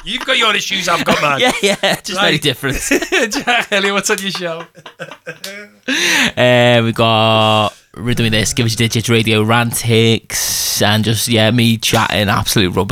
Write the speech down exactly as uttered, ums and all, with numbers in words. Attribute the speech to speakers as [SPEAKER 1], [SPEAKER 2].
[SPEAKER 1] You've got your issues, I've got mine.
[SPEAKER 2] Yeah, yeah, just
[SPEAKER 1] Right.
[SPEAKER 2] very different.
[SPEAKER 1] Jack Elliott, what's on your show?
[SPEAKER 2] Uh, we got Rhythm of This, Give Us Your Digits, Radio Rantics, and just, yeah, me chatting absolute rubbish.